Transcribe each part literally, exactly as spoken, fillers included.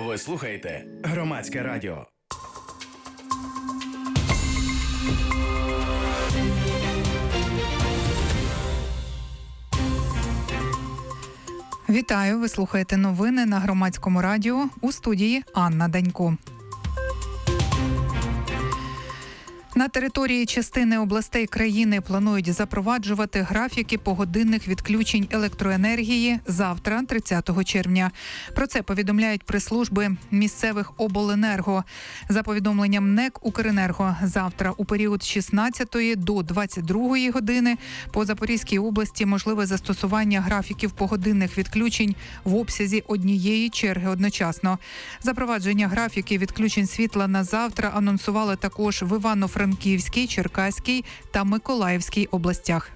Ви слухаєте Громадське радіо. Вітаю, ви слухаєте новини на Громадському радіо. У студії Анна Данько. На території частини областей країни планують запроваджувати графіки погодинних відключень електроенергії завтра, тридцятого червня. Про це повідомляють прес-служби місцевих обленерго. За повідомленням НЕК «Укренерго», завтра у період з шістнадцятої до двадцять другої години по Запорізькій області можливе застосування графіків погодинних відключень в обсязі однієї черги одночасно. Запровадження графіків відключень світла на завтра анонсували також в Івано-Франківській, Франківській, Черкаській та Миколаївській областях.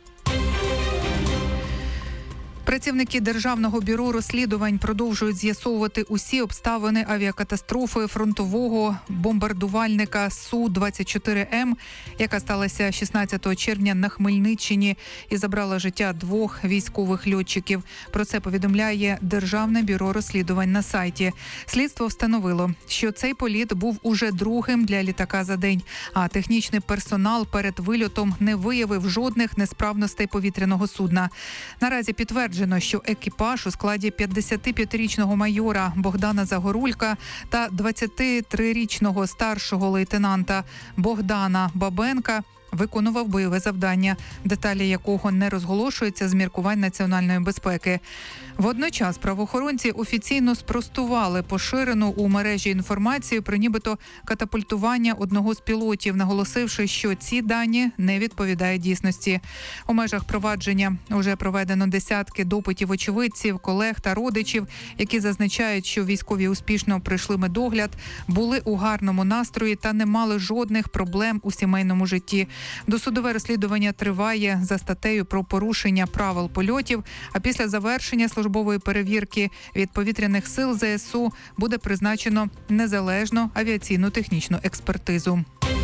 Працівники Державного бюро розслідувань продовжують з'ясовувати усі обставини авіакатастрофи фронтового бомбардувальника Су двадцять чотири М, яка сталася шістнадцятого червня на Хмельниччині і забрала життя двох військових льотчиків. Про це повідомляє Державне бюро розслідувань на сайті. Слідство встановило, що цей політ був уже другим для літака за день, а технічний персонал перед вильотом не виявив жодних несправностей повітряного судна. Наразі підтверджено, що екіпаж у складі п'ятдесятип'ятирічного майора Богдана Загорулька та двадцятитрирічного старшого лейтенанта Богдана Бабенка виконував бойове завдання, деталі якого не розголошуються з міркувань національної безпеки. Водночас правоохоронці офіційно спростували поширену у мережі інформацію про нібито катапультування одного з пілотів, наголосивши, що ці дані не відповідають дійсності. У межах провадження вже проведено десятки допитів очевидців, колег та родичів, які зазначають, що військові успішно пройшли медогляд, були у гарному настрої та не мали жодних проблем у сімейному житті. Досудове розслідування триває за статтею про порушення правил польотів, а після завершення службової перевірки від повітряних сил Зе Ес У буде призначено незалежну авіаційну технічну експертизу.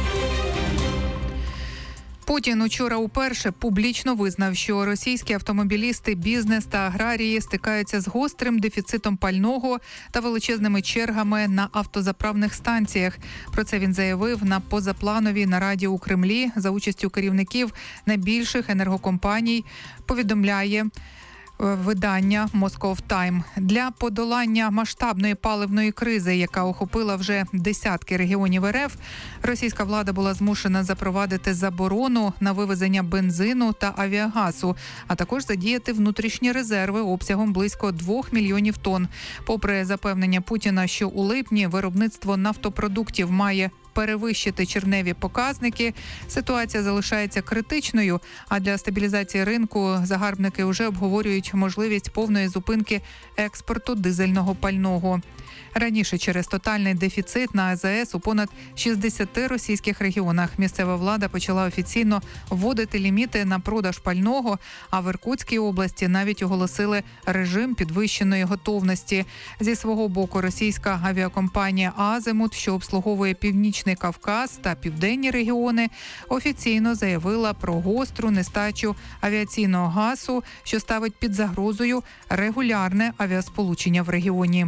Путін учора уперше публічно визнав, що російські автомобілісти, бізнес та аграрії стикаються з гострим дефіцитом пального та величезними чергами на автозаправних станціях. Про це він заявив на позаплановій нараді у Кремлі за участю керівників найбільших енергокомпаній, повідомляє видання Moscow Time. Для подолання масштабної паливної кризи, яка охопила вже десятки регіонів Ер Еф, російська влада була змушена запровадити заборону на вивезення бензину та авіагазу, а також задіяти внутрішні резерви обсягом близько двох мільйонів тонн. Попри запевнення Путіна, що у липні виробництво нафтопродуктів має перевищити червневі показники, ситуація залишається критичною, а для стабілізації ринку загарбники вже обговорюють можливість повної зупинки експорту дизельного пального. Раніше через тотальний дефіцит на А Зе Ес у понад шістдесяти російських регіонах місцева влада почала офіційно вводити ліміти на продаж пального, а в Іркутській області навіть оголосили режим підвищеної готовності. Зі свого боку російська авіакомпанія «Азимут», що обслуговує Північний Кавказ та південні регіони, офіційно заявила про гостру нестачу авіаційного газу, що ставить під загрозою регулярне авіасполучення в регіоні.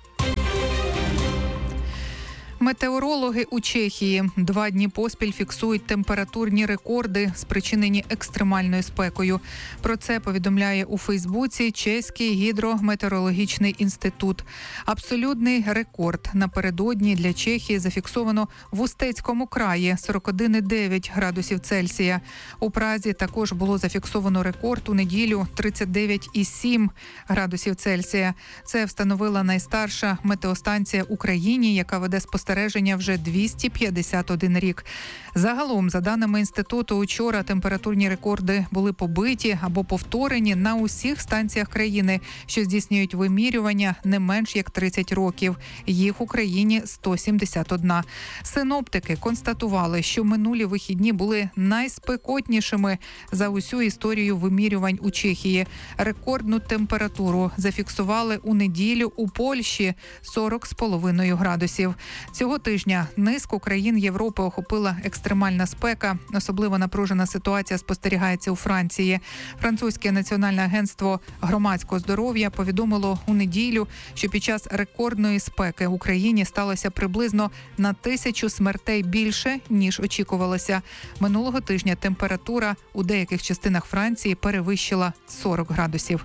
Метеорологи у Чехії два дні поспіль фіксують температурні рекорди, спричинені екстремальною спекою. Про це повідомляє у Фейсбуці Чеський гідрометеорологічний інститут. Абсолютний рекорд напередодні для Чехії зафіксовано в Устецькому краї – сорок один цілих дев'ять градусів Цельсія. У Празі також було зафіксовано рекорд у неділю – тридцять дев'ять цілих сім градусів Цельсія. Це встановила найстарша метеостанція в Україні, яка веде спостереження вже двісті п'ятдесят один рік. Загалом, за даними інституту, учора температурні рекорди були побиті або повторені на усіх станціях країни, що здійснюють вимірювання не менш як тридцять років. Їх в Україні сто сімдесят один. Синоптики констатували, що минулі вихідні були найспекотнішими за усю історію вимірювань у Чехії. Рекордну температуру зафіксували у неділю у Польщі – сорок з половиною градусів. Цього Цього тижня низку країн Європи охопила екстремальна спека. Особливо напружена ситуація спостерігається у Франції. Французьке національне агентство громадського здоров'я повідомило у неділю, що під час рекордної спеки в Україні сталося приблизно на тисячу смертей більше, ніж очікувалося. Минулого тижня температура у деяких частинах Франції перевищила сорок градусів.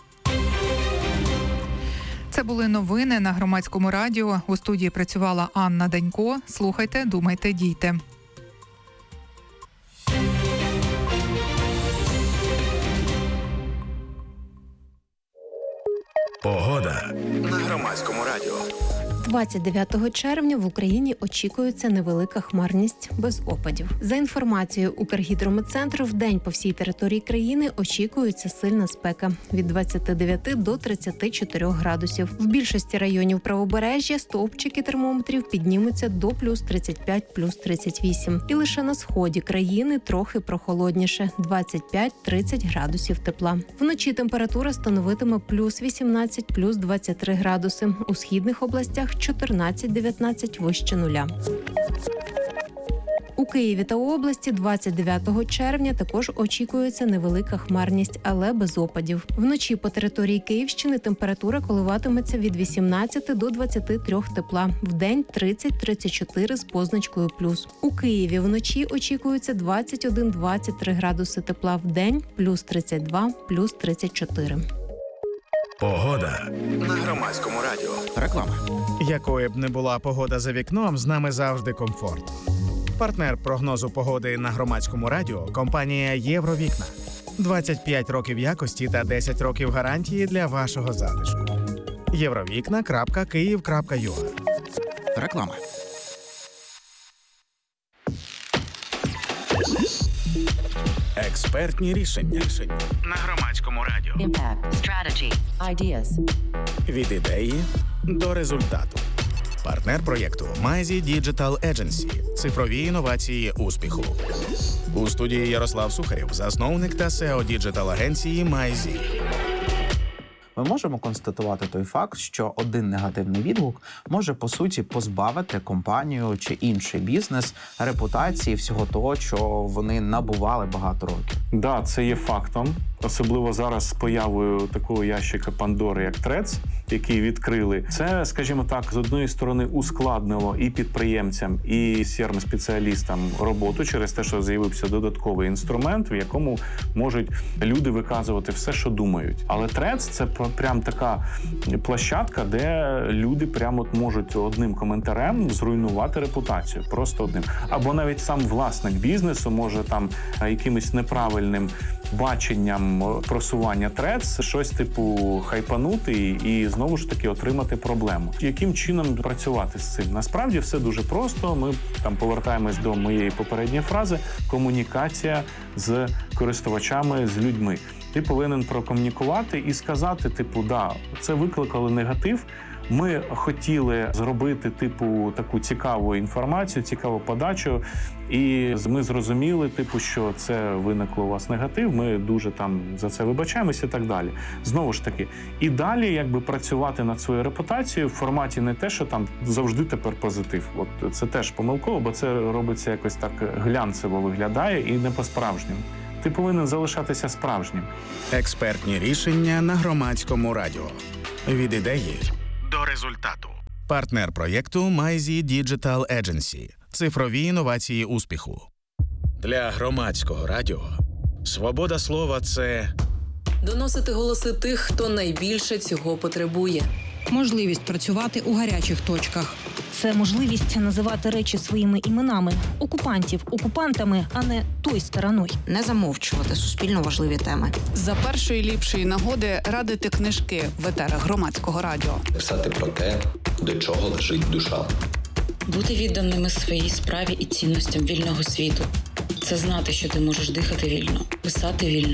Це були новини на Громадському радіо. У студії працювала Анна Данько. Слухайте, думайте, дійте. Погода на Громадському радіо. двадцять дев'ятого червня в Україні очікується невелика хмарність без опадів. За інформацією Укргідрометцентру, в день по всій території країни очікується сильна спека – від двадцяти дев'яти до тридцяти чотирьох градусів. В більшості районів правобережжя стовпчики термометрів піднімуться до плюс тридцять п'ять, плюс тридцять вісім. І лише на сході країни трохи прохолодніше – двадцять п'ять - тридцять градусів тепла. Вночі температура становитиме плюс вісімнадцять, плюс двадцять три градуси. У східних областях чотирнадцять - дев'ятнадцять вище нуля. У Києві та області двадцять дев'ятого червня також очікується невелика хмарність, але без опадів. Вночі по території Київщини температура коливатиметься від вісімнадцяти до двадцяти трьох тепла. Вдень тридцять - тридцять чотири з позначкою плюс. У Києві вночі очікується двадцять один - двадцять три градуси тепла. Вдень плюс тридцять два, плюс тридцять чотири. Погода на Громадському радіо. Реклама. Якою б не була погода за вікном, з нами завжди комфорт. Партнер прогнозу погоди на Громадському радіо – компанія «Євровікна». двадцять п'ять років якості та десять років гарантії для вашого затишку. євровікна крапка київ крапка ю а. Реклама. Експертні рішення на Громадському радіо. Impact, strategy, ideas. Від ідеї до результату. Партнер проєкту Майзі Digital Agency. Цифрові інновації успіху. У студії Ярослав Сухарєв, засновник та сео діджитал-агенції Майзі. Ми можемо констатувати той факт, що один негативний відгук може, по суті, позбавити компанію чи інший бізнес репутації всього того, що вони набували багато років. Да, це є фактом. Особливо зараз з появою такого ящика Пандори, як Threads, який відкрили. Це, скажімо так, з одної сторони ускладнило і підприємцям, і сі ар ем-спеціалістам роботу через те, що з'явився додатковий інструмент, в якому можуть люди виказувати все, що думають. Але Threads – це прям така площадка, де люди прямо можуть одним коментарем зруйнувати репутацію. Просто одним. Або навіть сам власник бізнесу може там якимось неправильним баченням просування Threads щось типу хайпанути і знову ж таки отримати проблему. Яким чином працювати з цим? Насправді все дуже просто. Ми там повертаємось до моєї попередньої фрази: комунікація з користувачами, з людьми. Ти повинен прокомунікувати і сказати, типу, да, це викликало негатив. Ми хотіли зробити, типу, таку цікаву інформацію, цікаву подачу, і ми зрозуміли, типу, що це виникло у вас негатив, ми дуже там за це вибачаємося і так далі. Знову ж таки, і далі, якби, працювати над своєю репутацією в форматі не те, що там завжди тепер позитив. От це теж помилково, бо це робиться якось так глянцево виглядає і не по-справжньому. Ти повинен залишатися справжнім. Експертні рішення на Громадському радіо. Від ідеї до результату. Партнер проєкту Майзі Digital Agency. Цифрові інновації успіху. Для Громадського радіо свобода слова – це доносити голоси тих, хто найбільше цього потребує. Можливість працювати у гарячих точках. Це можливість називати речі своїми іменами. Окупантів окупантами, а не той стороною. Не замовчувати суспільно важливі теми. За першої ліпшої нагоди радити книжки в етерах Громадського радіо. Писати про те, до чого лежить душа. Бути відданими своїй справі і цінностям вільного світу. Це знати, що ти можеш дихати вільно, писати вільно,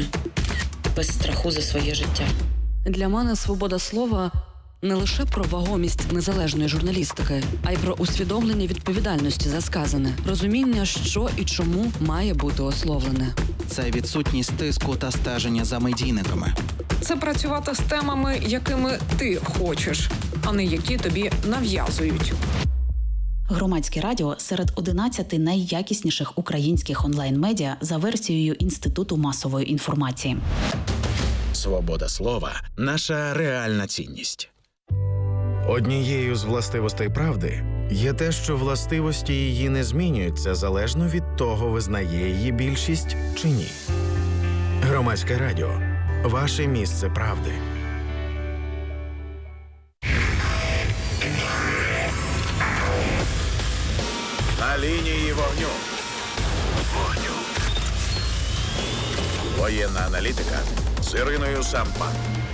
без страху за своє життя. Для мене свобода слова – не лише про вагомість незалежної журналістики, а й про усвідомлення відповідальності за сказане, розуміння, що і чому має бути ословлене. Це відсутність тиску та стеження за медійниками. Це працювати з темами, якими ти хочеш, а не які тобі нав'язують. Громадське радіо серед одинадцяти найякісніших українських онлайн-медіа за версією Інституту масової інформації. Свобода слова – наша реальна цінність. Однією з властивостей правди є те, що властивості її не змінюються залежно від того, визнає її більшість чи ні. Громадське радіо – ваше місце правди. На лінії вогню. Вогню. Воєнна аналітика з Іриною Сампан.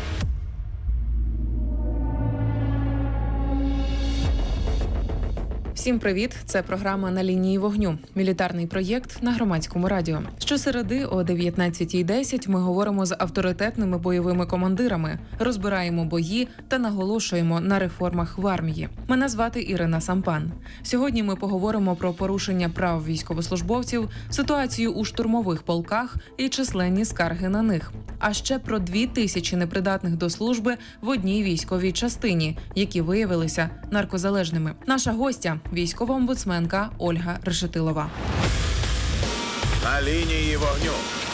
Всім привіт! Це програма «На лінії вогню» – мілітарний проєкт на Громадському радіо. Щосереди о дев'ятнадцятій десять ми говоримо з авторитетними бойовими командирами, розбираємо бої та наголошуємо на реформах в армії. Мене звати Ірина Сампан. Сьогодні ми поговоримо про порушення прав військовослужбовців, ситуацію у штурмових полках і численні скарги на них. А ще про дві тисячі непридатних до служби в одній військовій частині, які виявилися наркозалежними. Наша гостя – військова омбудсменка Ольга Решетилова. На лінії вогню.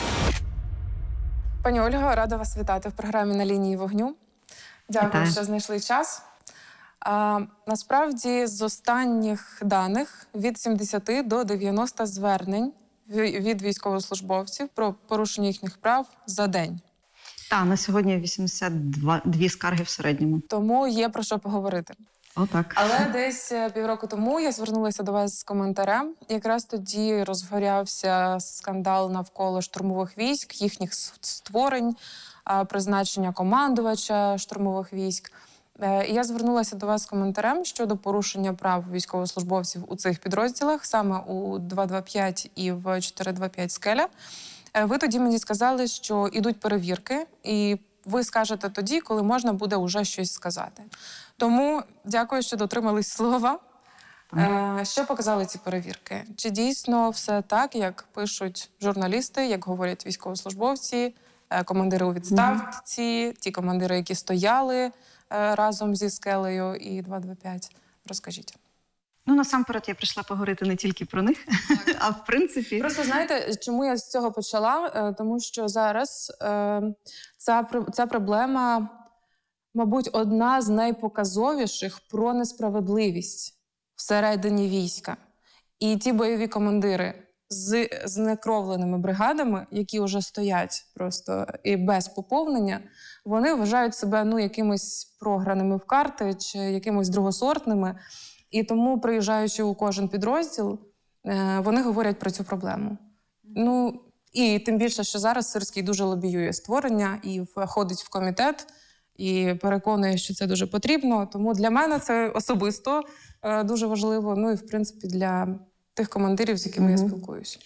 Пані Ольго, рада вас вітати в програмі «На лінії вогню». Дякую, Вітаю. що знайшли час. А, насправді, з останніх даних від сімдесяти до дев'яноста звернень від військовослужбовців про порушення їхніх прав за день. Так, на сьогодні вісімдесят дві скарги в середньому. Тому є про що поговорити. Отак. Але десь півроку тому я звернулася до вас з коментарем. Якраз тоді розгорявся скандал навколо штурмових військ, їхніх створень, призначення командувача штурмових військ. І я звернулася до вас з коментарем щодо порушення прав військовослужбовців у цих підрозділах, саме у два два п'ять і в чотири два п'ять «Скеля». Ви тоді мені сказали, що ідуть перевірки, і ви скажете тоді, коли можна буде вже щось сказати. Тому дякую, що дотримались слова. Е, що показали ці перевірки? Чи дійсно все так, як пишуть журналісти, як говорять військовослужбовці, е, командири у відставці, ті командири, які стояли е, разом зі «Скелею» і два два п'ять? Розкажіть. Ну, насамперед, я прийшла поговорити не тільки про них, а в принципі... Просто знаєте, чому я з цього почала? Тому що зараз е, ця, ця проблема, мабуть, одна з найпоказовіших про несправедливість всередині війська. І ті бойові командири з знекровленими бригадами, які вже стоять просто і без поповнення, вони вважають себе ну, якимись програними в карти чи якимось другосортними. І тому, приїжджаючи у кожен підрозділ, вони говорять про цю проблему. Ну, і тим більше, що зараз Сирський дуже лобіює створення і входить в комітет, і переконує, що це дуже потрібно. Тому для мене це особисто дуже важливо, ну і, в принципі, для тих командирів, з якими mm-hmm. я спілкуюся.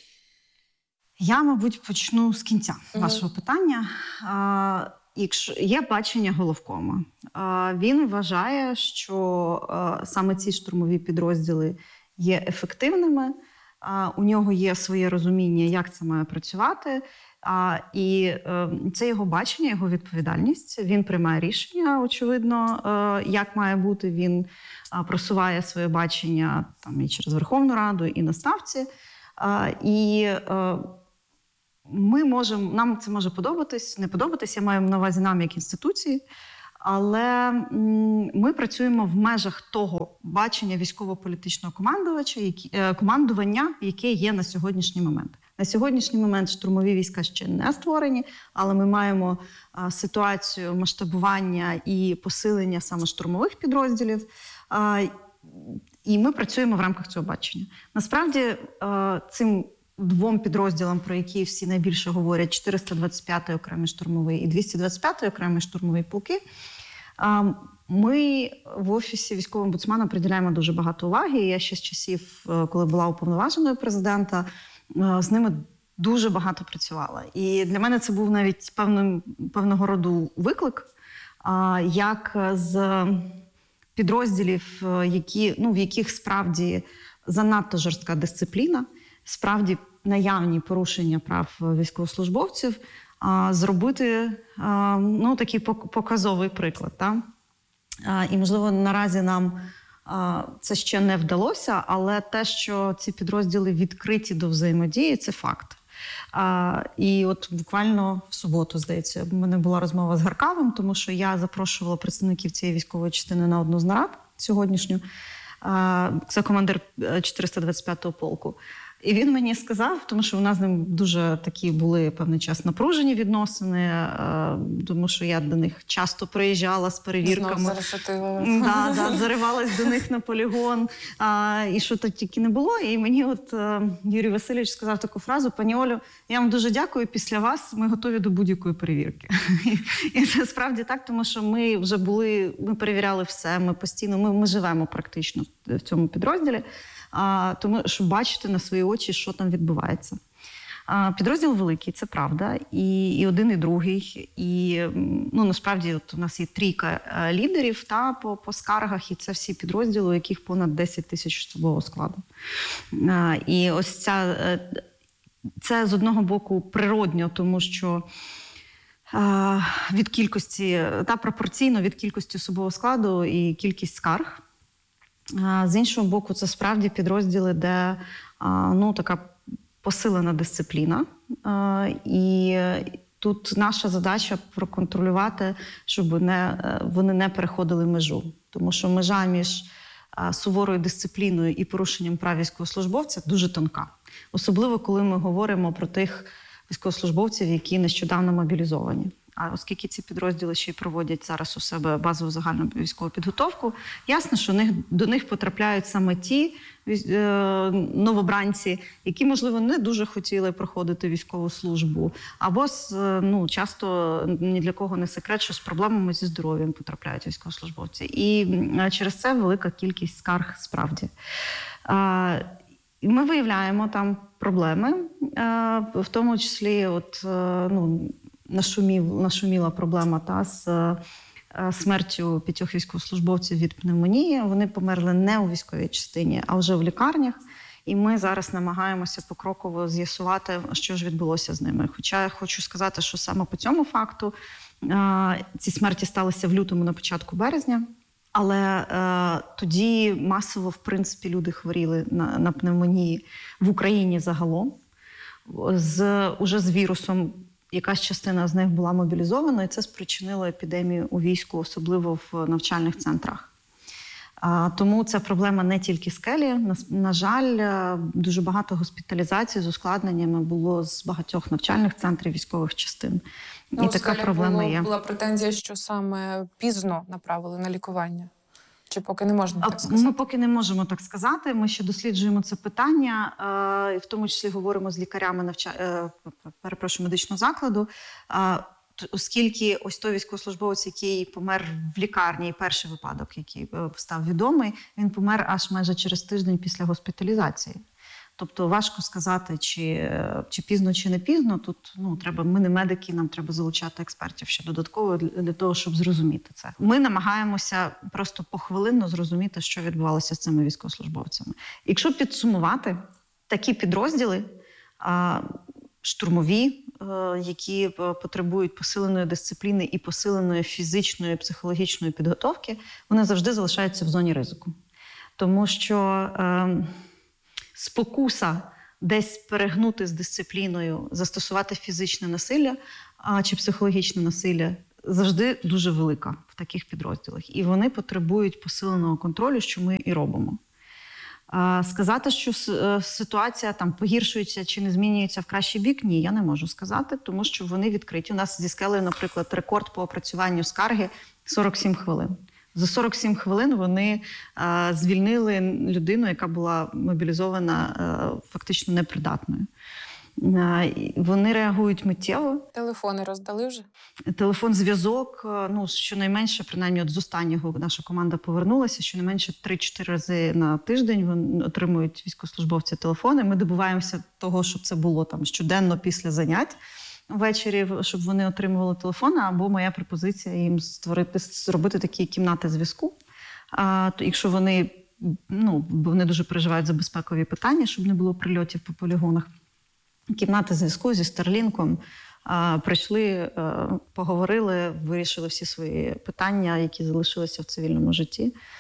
Я, мабуть, почну з кінця mm-hmm. вашого питання. Якщо є бачення головкома, він вважає, що саме ці штурмові підрозділи є ефективними, у нього є своє розуміння, як це має працювати, і це його бачення, його відповідальність. Він приймає рішення, очевидно, як має бути, він просуває своє бачення там, і через Верховну Раду, і на ставці. І Ми можемо, нам це може подобатись, не подобатись, я маю на увазі нам як інституції, але ми працюємо в межах того бачення військово-політичного командувача, які, командування, яке є на сьогоднішній момент. На сьогоднішній момент штурмові війська ще не створені, але ми маємо а, ситуацію масштабування і посилення саме штурмових підрозділів, а, і ми працюємо в рамках цього бачення. Насправді, а, цим двом підрозділам, про які всі найбільше говорять, чотириста двадцять п'ятий окремий штурмовий і двісті двадцять п'ятий окремий штурмовий полки, ми в Офісі військового омбудсмена приділяємо дуже багато уваги. Я ще з часів, коли була уповноваженою президента, з ними дуже багато працювала. І для мене це був навіть певним, певного роду виклик, як з підрозділів, які, ну, в яких справді занадто жорстка дисципліна, справді наявні порушення прав військовослужбовців, а, зробити а, ну, такий показовий приклад. Та? А, і, можливо, наразі нам Це ще не вдалося, але те, що ці підрозділи відкриті до взаємодії, це факт. А, і от буквально в суботу, здається, в мене була розмова з Гаркавим, тому що я запрошувала представників цієї військової частини на одну з нарад сьогоднішню. А, це командир чотириста двадцять п'ятого полку. І він мені сказав, тому що у нас з ним дуже такі були певний час напружені відносини, тому що я до них часто приїжджала з перевірками. Да, да, заривалась до них на полігон, а, і що то тільки не було. І мені от Юрій Васильович сказав таку фразу: пані Олю, я вам дуже дякую, після вас ми готові до будь-якої перевірки. І це справді так, тому що ми вже були, ми перевіряли все, ми постійно, ми, ми живемо практично в цьому підрозділі. А, тому, щоб бачити на свої очі, що там відбувається. А, підрозділ великий, це правда. І, і один, і другий. І, ну, насправді, от у нас є трійка лідерів та, по, по скаргах, і це всі підрозділи, у яких понад десять тисяч особового складу. А, і ось ця, це, з одного боку, природньо, тому що а, від кількості, та пропорційно від кількості особового складу і кількість скарг. З іншого боку, це справді підрозділи, де ну, така посилена дисципліна. І тут наша задача проконтролювати, щоб не, вони не переходили межу. Тому що межа між суворою дисципліною і порушенням прав військовослужбовця дуже тонка. Особливо, коли ми говоримо про тих військовослужбовців, які нещодавно мобілізовані. А оскільки ці підрозділи ще й проводять зараз у себе базову загальну військову підготовку, ясно, що них, до них потрапляють саме ті е, новобранці, які, можливо, не дуже хотіли проходити військову службу, або ну, часто ні для кого не секрет, що з проблемами зі здоров'ям потрапляють військовослужбовці. І через це велика кількість скарг справді. Е, ми виявляємо там проблеми, е, в тому числі от, е, ну, Нашумів, нашуміла проблема та, з е, смертю п'ятьох військовослужбовців від пневмонії. Вони померли не у військовій частині, а вже в лікарнях. І ми зараз намагаємося покроково з'ясувати, що ж відбулося з ними. Хоча я хочу сказати, що саме по цьому факту е, ці смерті сталися в лютому, на початку березня. Але е, тоді масово, в принципі, люди хворіли на, на пневмонії в Україні загалом. З, уже з вірусом якась частина з них була мобілізована, і це спричинило епідемію у війську, особливо в навчальних центрах. А, тому ця проблема не тільки скелі. На, на жаль, дуже багато госпіталізацій з ускладненнями було з багатьох навчальних центрів військових частин. Ну, і така проблема було, є. Була претензія, що саме пізно направили на лікування. Чи поки не можна так сказати? Ми поки не можемо так сказати. Ми ще досліджуємо це питання, і в тому числі говоримо з лікарями навча... перепрошую, медичного закладу. Оскільки ось той військовослужбовець, який помер в лікарні, перший випадок, який став відомий, він помер аж майже через тиждень після госпіталізації. Тобто важко сказати, чи, чи пізно, чи не пізно. Тут ну, треба, ми не медики, нам треба залучати експертів ще додатково для того, щоб зрозуміти це. Ми намагаємося просто похвилинно зрозуміти, що відбувалося з цими військовослужбовцями. Якщо підсумувати, такі підрозділи, штурмові, які потребують посиленої дисципліни і посиленої фізичної, психологічної підготовки, вони завжди залишаються в зоні ризику. Тому що спокуса десь перегнути з дисципліною, застосувати фізичне насилля а, чи психологічне насилля завжди дуже велика в таких підрозділах. І вони потребують посиленого контролю, що ми і робимо. А, сказати, що ситуація там погіршується чи не змінюється в кращий бік, ні, я не можу сказати, тому що вони відкриті. У нас зі скелею, наприклад, рекорд по опрацюванню скарги сорок сім хвилин. За сорок сім хвилин вони а, звільнили людину, яка була мобілізована а, фактично непридатною. А, вони реагують миттєво. Телефони роздали вже? Телефон-зв'язок, ну, щонайменше, принаймні от з останнього наша команда повернулася, щонайменше три-чотири рази на тиждень вони отримують військовослужбовці телефони. Ми добиваємося того, щоб це було там щоденно після занять. Ввечері, щоб вони отримували телефони, або моя пропозиція їм створити, зробити такі кімнати зв'язку. А, то якщо вони, ну, вони дуже переживають за безпекові питання, щоб не було прильотів по полігонах. Кімнати зв'язку зі Старлінком а, прийшли, а, поговорили, вирішили всі свої питання, які залишилися в цивільному житті.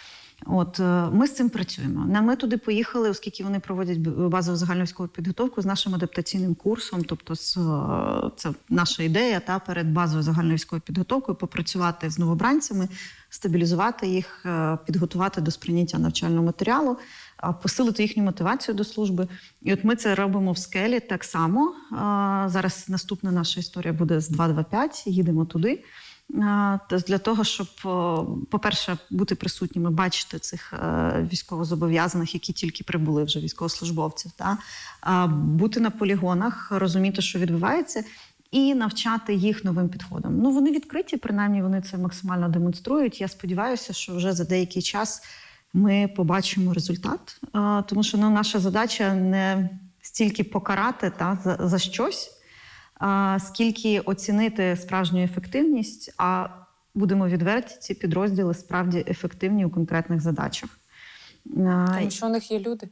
От ми з цим працюємо. На ми туди поїхали, оскільки вони проводять базову загальновійськову підготовку з нашим адаптаційним курсом. Тобто, це наша ідея та перед базовою загальновійськовою підготовкою попрацювати з новобранцями, стабілізувати їх, підготувати до сприйняття навчального матеріалу, посилити їхню мотивацію до служби. І от ми це робимо в скелі так само. Зараз наступна наша історія буде з два двадцять п'ять. Їдемо туди. Для того, щоб, по-перше, бути присутніми, бачити цих військовозобов'язаних, які тільки прибули вже військовослужбовців, та? Бути на полігонах, розуміти, що відбувається, і навчати їх новим підходам. Ну, вони відкриті, принаймні вони це максимально демонструють. Я сподіваюся, що вже за деякий час ми побачимо результат, тому що ну, наша задача не стільки покарати та, за, за щось, скільки оцінити справжню ефективність, а будемо відверті, ці підрозділи справді ефективні у конкретних задачах. Тому що у них є люди?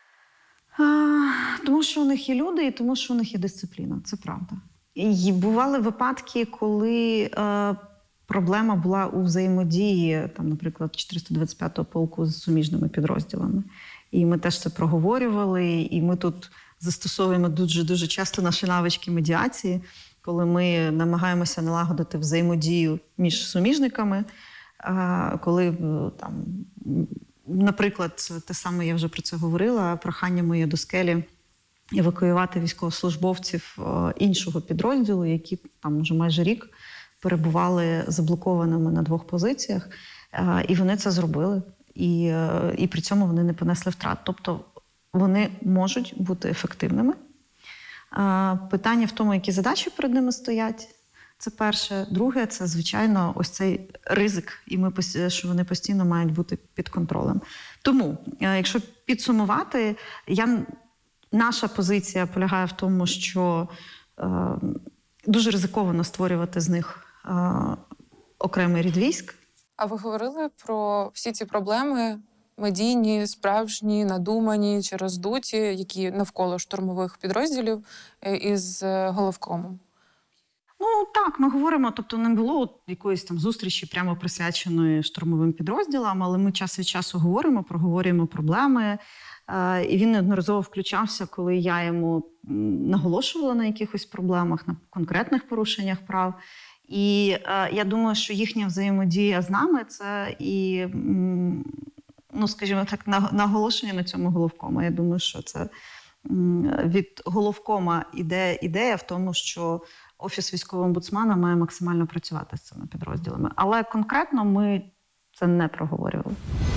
Тому що у них є люди і тому що у них є дисципліна, це правда. І бували випадки, коли е, проблема була у взаємодії, там, наприклад, чотириста двадцять п'ятого полку з суміжними підрозділами. І ми теж це проговорювали, і ми тут застосовуємо дуже-дуже часто наші навички медіації, коли ми намагаємося налагодити взаємодію між суміжниками, коли там, наприклад, те саме я вже про це говорила, прохання моє до скелі евакуювати військовослужбовців іншого підрозділу, які там вже майже рік перебували заблокованими на двох позиціях, і вони це зробили, і, і при цьому вони не понесли втрат. Тобто вони можуть бути ефективними. Питання в тому, які задачі перед ними стоять. Це перше. Друге, це, звичайно, ось цей ризик, і ми, що вони постійно мають бути під контролем. Тому, якщо підсумувати, я, наша позиція полягає в тому, що е, дуже ризиковано створювати з них е, окремий рід військ. А ви говорили про всі ці проблеми медійні, справжні, надумані чи роздуті, які навколо штурмових підрозділів із головкомом? Ну, так, ми говоримо, тобто не було якоїсь там зустрічі прямо присвяченої штурмовим підрозділам, але ми час від часу говоримо, проговорюємо проблеми. І він неодноразово включався, коли я йому наголошувала на якихось проблемах, на конкретних порушеннях прав. І я думаю, що їхня взаємодія з нами – це і, ну, скажімо так, наголошення на цьому головкому. Я думаю, що це від головкома іде ідея в тому, що Офіс військового омбудсмана має максимально працювати з цими підрозділами. Але конкретно ми це не проговорювали.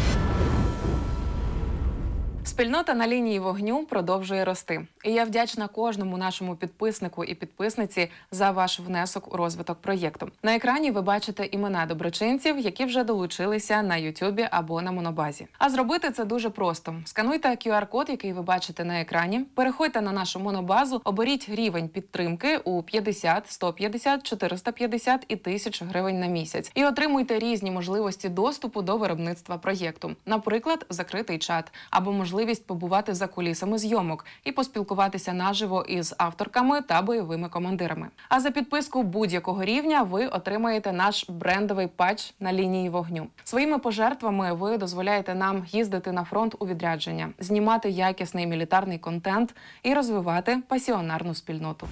Спільнота на лінії вогню продовжує рости. І я вдячна кожному нашому підписнику і підписниці за ваш внесок у розвиток проєкту. На екрані ви бачите імена доброчинців, які вже долучилися на Ютубі або на Монобазі. А зробити це дуже просто. Скануйте кю ар-код, який ви бачите на екрані, переходьте на нашу Монобазу, оберіть рівень підтримки у п'ятдесят, сто п'ятдесят, чотириста п'ятдесят і тисячу гривень на місяць. І отримуйте різні можливості доступу до виробництва проєкту. Наприклад, закритий чат або можливість можливість побувати за кулісами зйомок і поспілкуватися наживо із авторками та бойовими командирами. А за підписку будь-якого рівня ви отримаєте наш брендовий патч на лінії вогню. Своїми пожертвами ви дозволяєте нам їздити на фронт у відрядження, знімати якісний мілітарний контент і розвивати пасіонарну спільноту.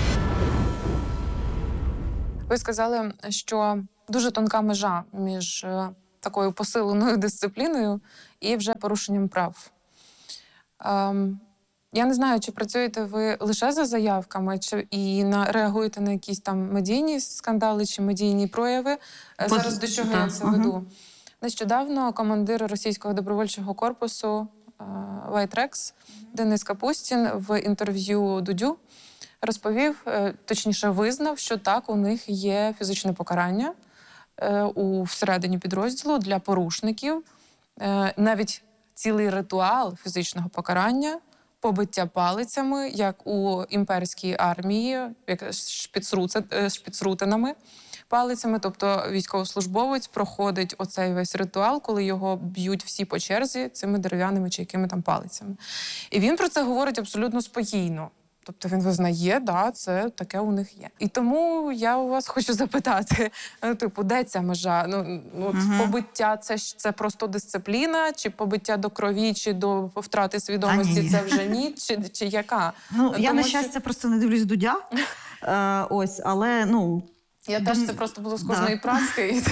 Ви сказали, що дуже тонка межа між такою посиленою дисципліною і вже порушенням прав. Ем, я не знаю, чи працюєте ви лише за заявками, чи і на, реагуєте на якісь там медійні скандали чи медійні прояви. Поз... Зараз до чого я це веду. Угу. Нещодавно командир російського добровольчого корпусу Вайтрекс Денис Капустін в інтерв'ю Дудю розповів, точніше визнав, що так, у них є фізичне покарання у всередині підрозділу для порушників, навіть цілий ритуал фізичного покарання, побиття палицями, як у імперській армії, як шпіцрутинами палицями, тобто військовослужбовець проходить оцей весь ритуал, коли його б'ють всі по черзі цими дерев'яними чи якими там палицями. І він про це говорить абсолютно спокійно. Тобто він визнає, да, це таке у них є. І тому я у вас хочу запитати, ну, типу, де ця межа? Ну, от угу. побиття це ж це просто дисципліна, чи побиття до крові, чи до втрати свідомості це вже ні, чи, чи яка? Ну, Тому, я, на що... щастя, просто не дивлюсь Дудя. Е, ось, але, ну... Я теж, це просто було з кожної да. праски.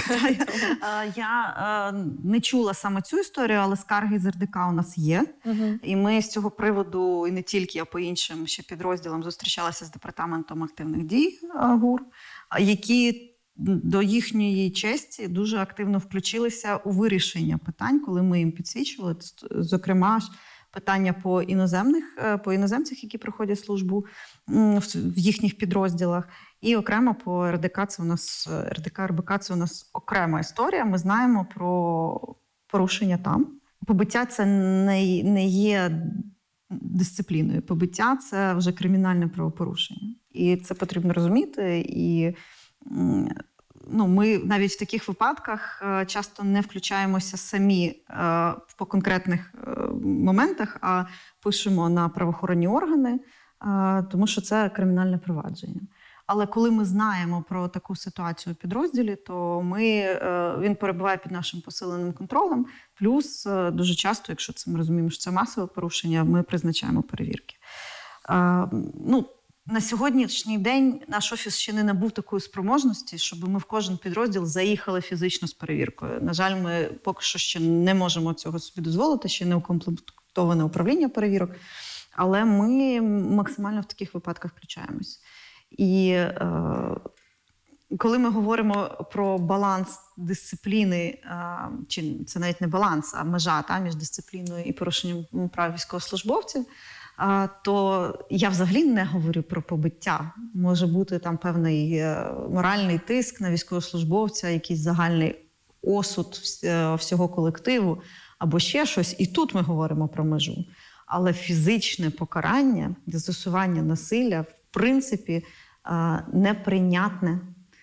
Я не чула саме цю історію, але скарги з ер де ка у нас є. Угу. І ми з цього приводу, і не тільки, а по іншим ще підрозділам зустрічалися з департаментом активних дій ГУР, які до їхньої честі дуже активно включилися у вирішення питань, коли ми їм підсвічували. Зокрема, питання по іноземних, по іноземцях, які проходять службу в їхніх підрозділах. І окремо по ер де ка, це у нас ер де ка, ер бе ка, це у нас окрема історія. Ми знаємо про порушення там. Побиття це не, не є дисципліною. Побиття це вже кримінальне правопорушення. І це потрібно розуміти. І ну, ми навіть в таких випадках часто не включаємося самі по конкретних моментах, а пишемо на правоохоронні органи, тому що це кримінальне провадження. Але коли ми знаємо про таку ситуацію у підрозділі, то ми, він перебуває під нашим посиленим контролем. Плюс дуже часто, якщо це ми розуміємо, що це масове порушення, ми призначаємо перевірки. Ну, на сьогоднішній день наш офіс ще не набув такої спроможності, щоб ми в кожен підрозділ заїхали фізично з перевіркою. На жаль, ми поки що ще не можемо цього собі дозволити, ще не укомплектоване управління перевірок. Але ми максимально в таких випадках включаємось. І е, коли ми говоримо про баланс дисципліни, е, чи це навіть не баланс, а межа та, між дисципліною і порушенням прав військовослужбовців, е, то я взагалі не говорю про побиття. Може бути там певний е, моральний тиск на військовослужбовця, якийсь загальний осуд е, всього колективу або ще щось. І тут ми говоримо про межу. Але фізичне покарання, застосування насилля, в принципі, неприйнятне.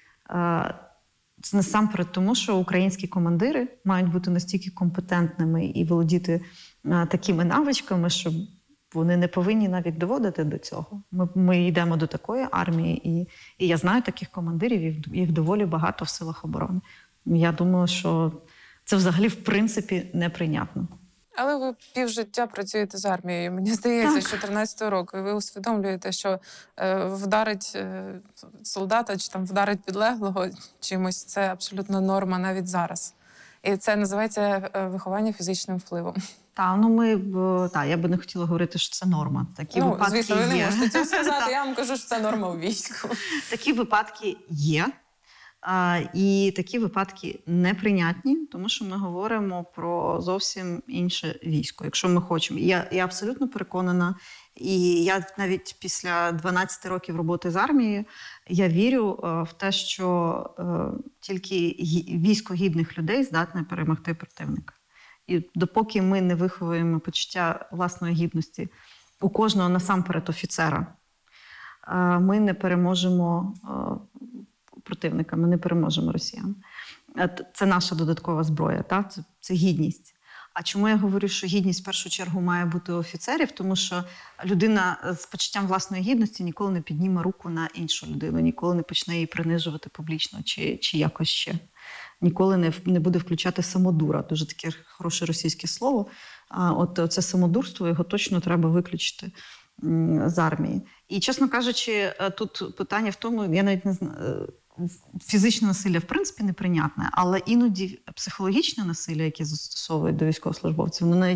Це насамперед тому, що українські командири мають бути настільки компетентними і володіти такими навичками, що вони не повинні навіть доводити до цього. Ми, ми йдемо до такої армії, і, і я знаю таких командирів, їх, їх доволі багато в силах оборони. Я думаю, що це взагалі, в принципі, неприйнятно. Але ви півжиття працюєте з армією. Мені здається, що тринадцятого року. І ви усвідомлюєте, що е, вдарить е, солдата чи там вдарить підлеглого чимось – це абсолютно норма навіть зараз. І це називається е, виховання фізичним впливом. Так, ну ми, так, я би не хотіла говорити, що це норма. Такі ну, випадки звісно, ви не є. можете цього сказати, я вам кажу, що це норма у війську. Такі випадки є. І такі випадки неприйнятні, тому що ми говоримо про зовсім інше військо. Якщо ми хочемо. Я, я абсолютно переконана, і я навіть після дванадцяти років роботи з армією, я вірю в те, що тільки військо гідних людей здатне перемогти противника. І допоки ми не виховуємо почуття власної гідності у кожного насамперед офіцера, ми не переможемо противника, ми не переможемо росіян. Це наша додаткова зброя, так? Це, це гідність. А чому я говорю, що гідність в першу чергу має бути у офіцерів? Тому що людина з почуттям власної гідності ніколи не підніме руку на іншу людину, ніколи не почне її принижувати публічно чи, чи якось ще. Ніколи не, не буде включати самодура. Дуже таке хороше російське слово. А от це самодурство, його точно треба виключити з армії. І, чесно кажучи, тут питання в тому, я навіть не знаю, фізичне насилля, в принципі, неприйнятне, але іноді психологічне насилля, яке застосовують до військовослужбовців, воно навіть